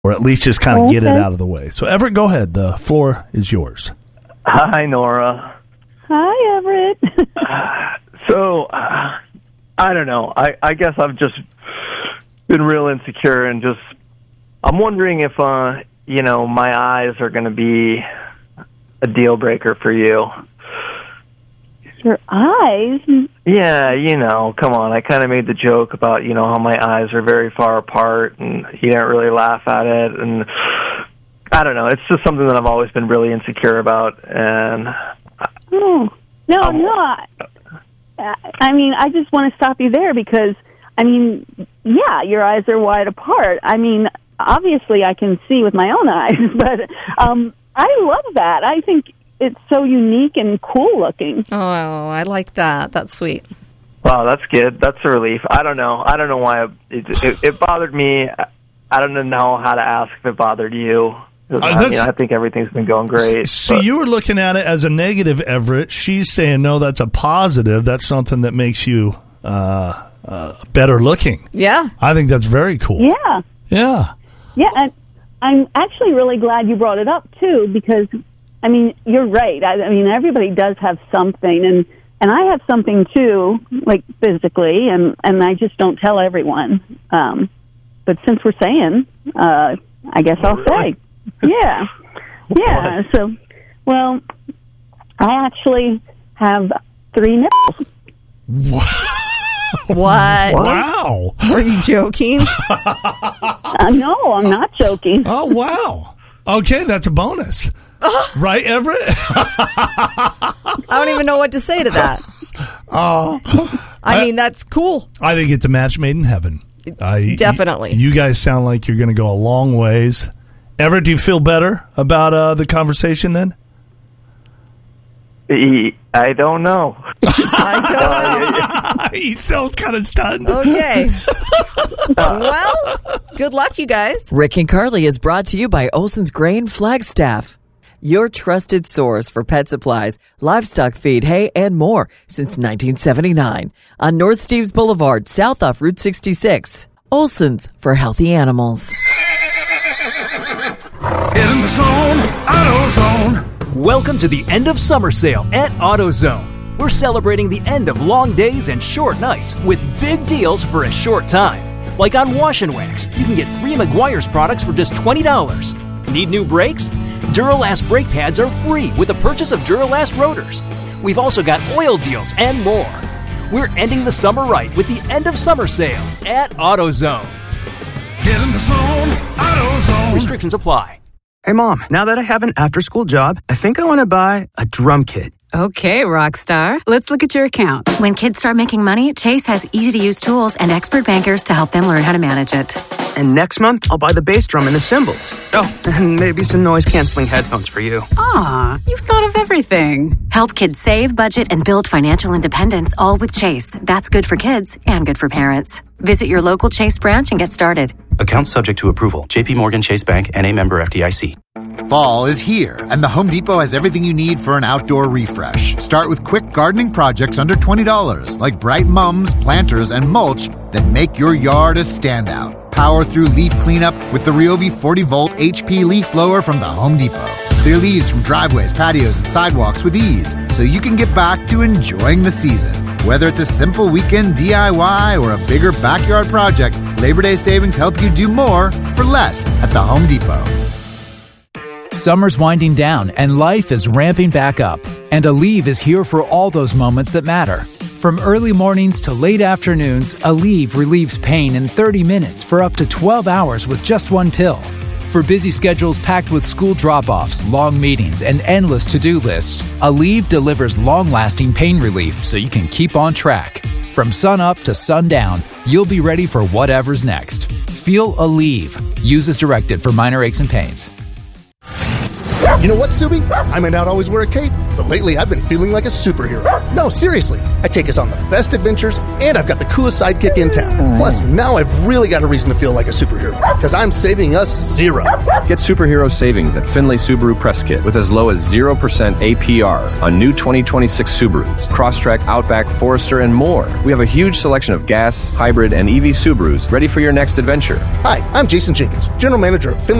or at least just kind of get it out of the way. So, Everett, go ahead. The floor is yours. Hi, Nora. Hi, Everett. So, I don't know. I guess I've just been real insecure and just, I'm wondering if, my eyes are going to be a deal breaker for you. Your eyes? Yeah, come on. I kind of made the joke about, how my eyes are very far apart, and he didn't really laugh at it, and I don't know. It's just something that I've always been really insecure about, and... No. I mean, I just want to stop you there because, yeah, your eyes are wide apart. Obviously I can see with my own eyes, but I love that. I think it's so unique and cool looking. Oh, I like that. That's sweet. Wow, that's good. That's a relief. I don't know why it bothered me. I don't know how to ask if it bothered you. I think everything's been going great. See, you were looking at it as a negative, Everett. She's saying, no, that's a positive. That's something that makes you better looking. Yeah. I think that's very cool. Yeah. Yeah. Yeah, and I'm actually really glad you brought it up, too, because, you're right. Everybody does have something, and I have something, too, like physically, and I just don't tell everyone. But since we're saying, I guess I'll say. Yeah. Yeah. So, well, I actually have 3 nipples. What? Wow. Are you joking? No, I'm not joking. Oh, wow. Okay, that's a bonus. Right, Everett? I don't even know what to say to that. That's cool. I think it's a match made in heaven. Definitely. You guys sound like you're going to go a long ways. Everett, do you feel better about the conversation then? I don't know. He sounds kind of stunned. Okay. Well, good luck, you guys. Rick and Carly is brought to you by Olson's Grain Flagstaff, your trusted source for pet supplies, livestock feed, hay, and more since 1979 on North Steves Boulevard, south off Route 66. Olson's for healthy animals. Get in the zone, AutoZone. Welcome to the end of summer sale at AutoZone. We're celebrating the end of long days and short nights with big deals for a short time. Like on Wash and Wax, you can get 3 Meguiar's products for just $20. Need new brakes? Duralast brake pads are free with the purchase of Duralast rotors. We've also got oil deals and more. We're ending the summer right with the end of summer sale at AutoZone. Get in the zone, AutoZone. Restrictions apply. Hey, Mom, now that I have an after-school job, I think I want to buy a drum kit. Okay, Rockstar. Let's look at your account. When kids start making money, Chase has easy-to-use tools and expert bankers to help them learn how to manage it. And next month, I'll buy the bass drum and the cymbals. Oh, and maybe some noise-canceling headphones for you. Aw, you've thought of everything. Help kids save, budget, and build financial independence, all with Chase. That's good for kids and good for parents. Visit your local Chase branch and get started. Account subject to approval. J.P. Morgan Chase Bank, N.A. member FDIC. Fall is here, and the Home Depot has everything you need for an outdoor refresh. Start with quick gardening projects under $20, like bright mums, planters, and mulch that make your yard a standout. Power through leaf cleanup with the Ryobi 40-volt HP leaf blower from the Home Depot. Clear leaves from driveways, patios, and sidewalks with ease, so you can get back to enjoying the season. Whether it's a simple weekend DIY or a bigger backyard project, Labor Day savings help you do more for less at the Home Depot. Summer's winding down and life is ramping back up. And Aleve is here for all those moments that matter. From early mornings to late afternoons, Aleve relieves pain in 30 minutes for up to 12 hours with just one pill. For busy schedules packed with school drop-offs, long meetings, and endless to-do lists, Aleve delivers long-lasting pain relief so you can keep on track. From sun up to sundown, you'll be ready for whatever's next. Feel Aleve. Use as directed for minor aches and pains. You know what, Subi? I may not always wear a cape, but lately I've been feeling like a superhero. No, seriously. I take us on the best adventures, and I've got the coolest sidekick in town. Plus, now I've really got a reason to feel like a superhero, because I'm saving us $0. Get superhero savings at Findlay Subaru Press Kit with as low as 0% APR on new 2026 Subarus, Crosstrek, Outback, Forester, and more. We have a huge selection of gas, hybrid, and EV Subarus ready for your next adventure. Hi, I'm Jason Jenkins, General Manager of Findlay